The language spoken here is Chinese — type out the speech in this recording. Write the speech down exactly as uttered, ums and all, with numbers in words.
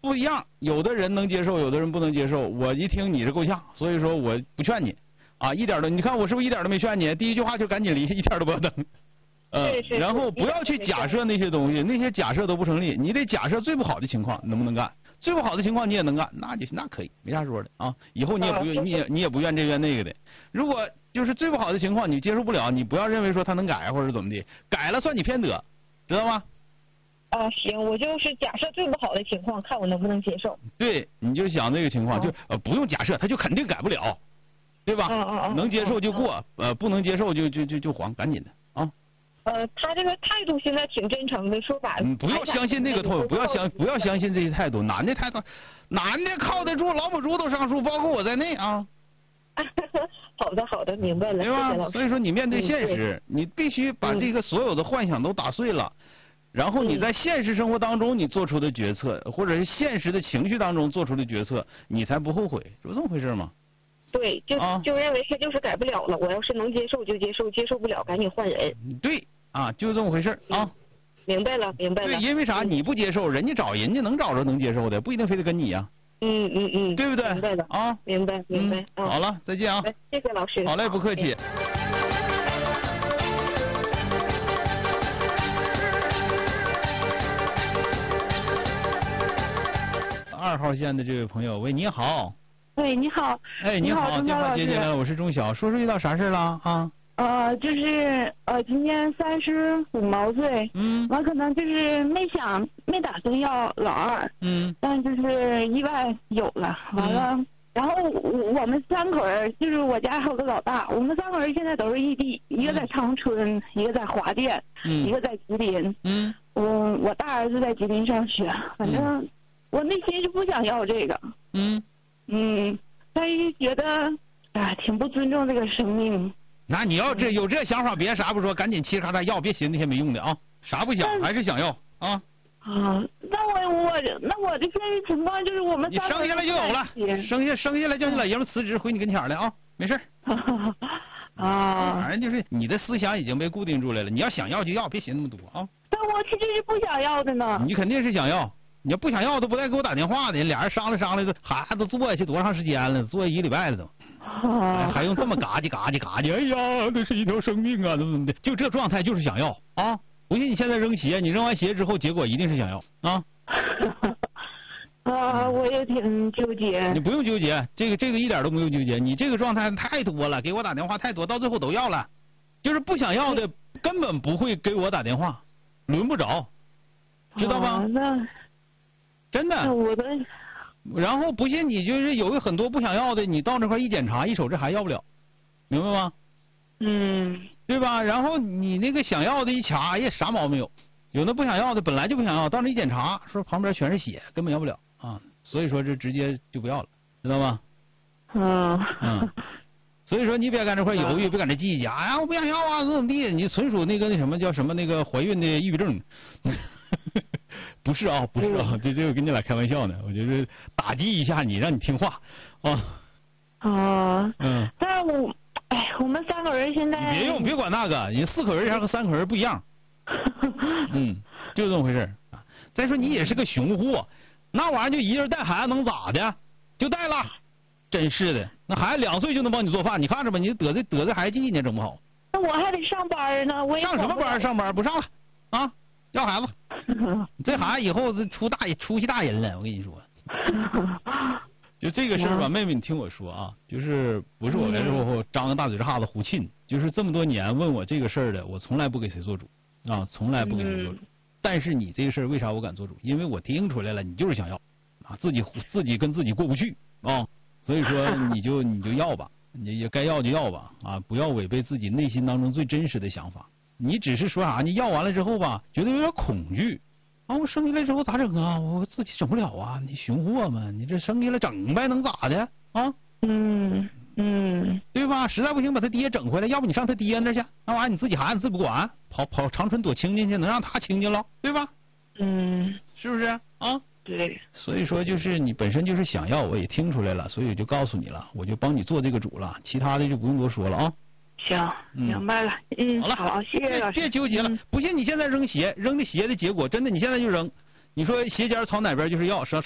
不一样，有的人能接受，有的人不能接受。我一听你是够呛，所以说我不劝你啊，一点都，你看我是不是一点都没劝你？第一句话就赶紧离，一点都不要等。呃，然后不要去假设那些东西，那些假设都不成立。你得假设最不好的情况能不能干，最不好的情况你也能干，那就那可以，没啥说的啊。以后你也不愿，你也你也不怨这怨那个的。如果就是最不好的情况你接受不了，你不要认为说他能改或者怎么的，改了算你偏得，知道吗？ 啊，行，我就是假设最不好的情况，看我能不能接受。 对，你就想这个情况， 哦、 就呃不用假设，他就肯定改不了，对吧？ 嗯嗯嗯。 能接受就过，呃不能接受就就就就黄，赶紧的啊。 呃，他这个态度现在挺真诚的，说把嗯，不要相信那个态度，不要相不要相信这些态度，男的态度，男的靠得住，老母猪都上树，包括我在内啊。 好的好的，明白了， 对吧？所以说你面对现实， 嗯、 你必须把这个所有的幻想都打碎了。嗯然后你在现实生活当中你做出的决策，或者是现实的情绪当中做出的决策，你才不后悔，是这么回事吗？ 对，就、啊、就认为他就是改不了了，我要是能接受就接受，接受不了赶紧换人。 对啊，就这么回事啊、嗯。 明白了，明白了。 对，因为啥？你不接受，人家找人家能找着能接受的，不一定非得跟你呀、 啊。嗯嗯嗯， 对不对？ 明白了啊， 明白明白、 嗯。好了，再见啊！ 谢谢老师。 好嘞，不客气。二号线的这位朋友，喂，你好。 喂，你好。 哎，你好，电话接进来了，我是钟晓，说说遇到啥事了啊？ 呃，就是呃，今年三十五毛岁， 嗯， 完可能就是没想没打算要老二， 嗯， 但就是意外有了，完了，嗯、然后我们三口人，就是我家还有个老大，我们三口人现在都是异地，一个在长春，嗯、一个在华电， 嗯， 一个在吉林， 嗯， 我我大儿子在吉林上学，反正。嗯我内心是不想要这个， 嗯嗯，但是觉得啊，挺不尊重这个生命。 那你要这有这想法，别啥不说，赶紧嘁哩咔嚓要，别寻那些没用的啊！啥不想，还是想要啊？ 啊，那我我那我的现实情况就是我们你生下来就有了，生下生下来叫你老爷们辞职回你跟前来啊，没事。 啊， 反正就是你的思想已经被固定住来了，你要想要就要，别寻那么多啊。 但我其实是不想要的呢。 你肯定是想要。你要不想要都不带给我打电话的，俩人商量商量，孩子坐下去多长时间了？坐下一个礼拜了都，哎、还用这么嘎叽嘎叽嘎叽？哎呀，这是一条生命啊，怎么怎么的？就这状态就是想要啊！不信你现在扔鞋，你扔完鞋之后，结果一定是想要啊！ 啊，我也挺纠结。 你不用纠结，这个这个一点都不用纠结，你这个状态太多了，给我打电话太多，到最后都要了，就是不想要的根本不会给我打电话，轮不着，知道吧？ 啊、那。 真的， 我的， 然后不信你就是有很多不想要的，你到那块一检查，一瞅这还要不了，明白吗？ 嗯， 对吧？然后你那个想要的一查，哎呀，啥毛病没有？有那不想要的本来就不想要，到那一检查，说旁边全是血，根本要不了啊。所以说这直接就不要了，知道吗？ 嗯嗯，所以说你别搁这块犹豫，别搁这计较，哎呀，我不想要啊，怎么地？你纯属那个那什么叫什么那个怀孕的抑郁症。不是啊，不是啊，这这我跟你俩开玩笑呢，我就是打击一下你，让你听话啊。 啊。 嗯。 但是我，哎，我们三口人现在。 别用，别管那个，你四口人和三口人不一样。嗯，就这么回事啊。再说你也是个熊货，那玩意儿就一人带孩子能咋的？就带了，真是的，那孩子两岁就能帮你做饭，你看着吧，你得罪得罪孩子记呢，整不好。 那我还得上班呢，我也上什么班？上班不上了啊？要孩子，这孩子以后出大出息大人了，我跟你说。就这个事儿吧，妹妹你听我说啊，就是不是我来之后张个大嘴叉子胡沁，就是这么多年问我这个事儿的，我从来不给谁做主啊，从来不给谁做主。但是你这个事儿为啥我敢做主？因为我听出来了，你就是想要啊，自己自己跟自己过不去啊，所以说你就你就要吧，你也该要就要吧啊，不要违背自己内心当中最真实的想法。你只是说啥？你要完了之后吧，觉得有点恐惧啊！我生下来之后咋整啊？我自己整不了啊！你熊货嘛，你这生下来整呗，能咋的啊？ 嗯嗯， 对吧？实在不行把他爹整回来，要不你上他爹那去，那玩意儿你自己孩子自己不管，跑跑长春躲清静去，能让他清静了，对吧？ 嗯， 是不是啊？ 对。 所以说就是你本身就是想要，我也听出来了，所以我就告诉你了，我就帮你做这个主了，其他的就不用多说了啊。 行，明白了。嗯， 好了， 好，谢谢老师。 别纠结了，不信你现在扔鞋，扔的鞋的结果，真的你现在就扔，你说鞋尖朝哪边就是要，